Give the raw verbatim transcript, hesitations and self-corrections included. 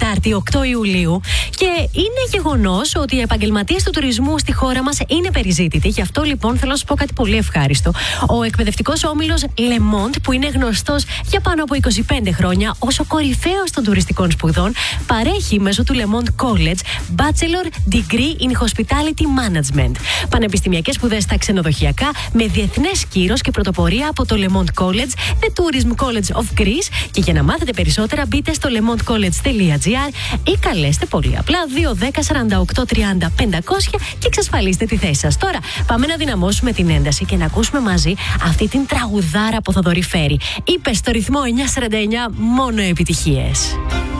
Τετάρτη οκτώ Ιουλίου. Και είναι γεγονός ότι οι επαγγελματίες του τουρισμού στη χώρα μας είναι περιζήτητοι. Γι' αυτό λοιπόν θέλω να σου πω κάτι πολύ ευχάριστο. Ο εκπαιδευτικός όμιλος Le Monde, που είναι γνωστός για πάνω από είκοσι πέντε χρόνια ως ο κορυφαίος των τουριστικών σπουδών, παρέχει μέσω του Le Monde College Bachelor Degree in Hospitality Management. Πανεπιστημιακές σπουδές στα ξενοδοχειακά με διεθνές κύρος και πρωτοπορία από το Le Monde College, The Tourism College of Greece. Και για να μάθετε περισσότερα, μπείτε στο lemondecollege.gr ή καλέστε πολύ απλά δύο δέκα σαράντα οκτώ τριάντα πεντακόσια και εξασφαλίστε τη θέση σας. Τώρα πάμε να δυναμώσουμε την ένταση και να ακούσουμε μαζί αυτή την τραγουδάρα από Θοδωρή Φέρη. Είπε στο ρυθμό εννιακόσια σαράντα εννιά μόνο επιτυχίες.